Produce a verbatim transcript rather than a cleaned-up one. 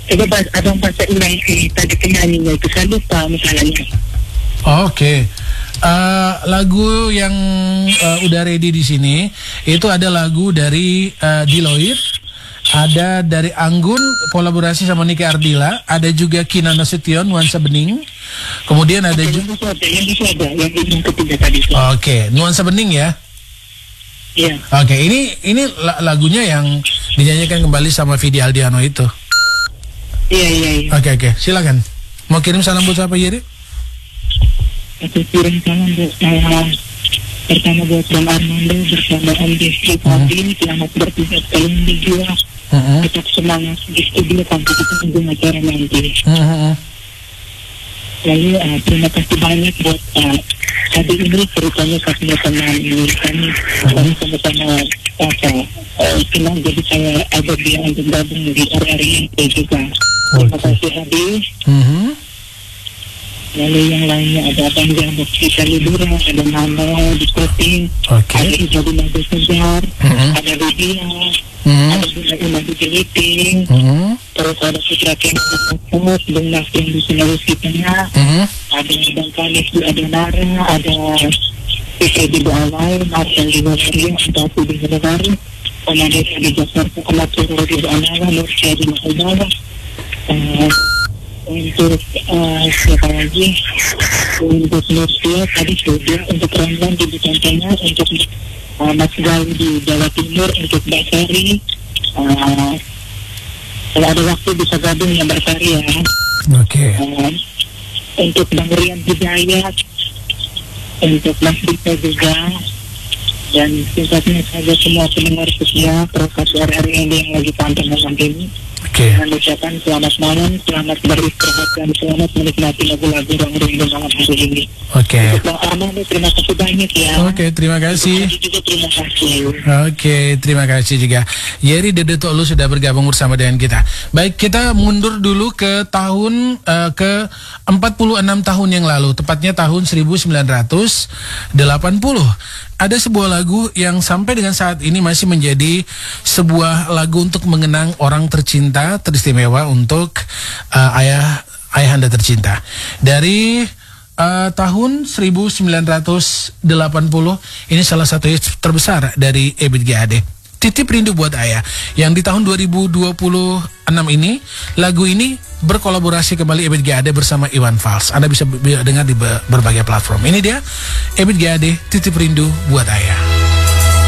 Coba pas, abang baca ulang si tadi penyanyinya itu, saya lupa masalahnya. Oke. Okay. Uh, lagu yang uh, udah ready di sini itu ada lagu dari uh, Diloid, ada dari Anggun kolaborasi sama Niki Ardila, ada juga Kinan Nasution Nuansa Bening, kemudian ada juga yang itu ada yang yang ketiga tadi. Oke, okay. Nuansa Bening ya. Iya. Oke, okay. ini ini lagunya yang dinyanyikan kembali sama Vidi Aldiano itu. Iya iya. iya. Oke okay, oke, okay. Silakan. Mau kirim salam buat siapa Yeri? Aku kirim salam buat saya. Pertama buat Bang Armando bersama Om Destri Fadil, selamat bertugas kalian berdua. Uh-huh. Tetap semangat di studio sampai kita tunggu acara nanti. Uh-huh. Lalu uh, terima kasih banyak buat uh, tadi ini ceritanya kasihnya teman ini kami kami sama-sama apa uh, senang jadi saya ada dia untuk gabung di R R I juga. Terima kasih Habis. Uh-huh. Lalu yang lainnya ada Abang Jambok Kita Liburan, ada Mama di Koting, okay. ada Ibu Nado Sejar, uh-huh. ada Rudia, uh-huh. ada Bunda Una di Jeliting, uh-huh. terus ada Putra Kemah, Bung Nasir di Sulawesi Tengah, uh-huh. ada Bang Kalis di Adenara, ada Fitri di Bawai, Marcel di Bawai, ada Aku di Bawai, Komandan di Jakarta, Komaturo di Bawai, Nursia di Bawai, untuk uh, siapa lagi untuk Nursia tadi sudah, untuk Ranggan di Bukantanya, untuk uh, Mas Gali di Jawa Timur, untuk Mbak Sari uh, kalau ada waktu bisa gabung ya Mbak Sari ya. Oke. Okay. Uh, untuk Bang Rian Hidayat, untuk Mas Dita juga, dan singkatnya saja semua pendengar setia Prokas R R I yang lagi pantang malam ini. Oke. Dengan ucapan selamat malam, selamat beristirahat dan selamat menikmati lagu-lagu yang rindu malam hari ini. Oke. Untuk Bang Armando terima kasih banyak ya. Oke, okay, terima kasih. Juga terima kasih. Oke, okay, terima kasih juga. Yeri Dedeto lu sudah bergabung bersama dengan kita. Baik, kita mundur dulu ke tahun uh, ke empat puluh enam tahun yang lalu, tepatnya tahun seribu sembilan ratus delapan puluh. Ada sebuah lagu yang sampai dengan saat ini masih menjadi sebuah lagu untuk mengenang orang tercinta, teristimewa untuk uh, ayah ayahanda tercinta. Dari uh, tahun seribu sembilan ratus delapan puluh, ini salah satu hits terbesar dari Ebit G Ade. Titip Rindu Buat Ayah, yang di tahun dua ribu dua puluh enam ini, lagu ini berkolaborasi kembali Ebit G Ade bersama Iwan Fals. Anda bisa dengar di berbagai platform. Ini dia Ebit G Ade, Titip Rindu Buat Ayah.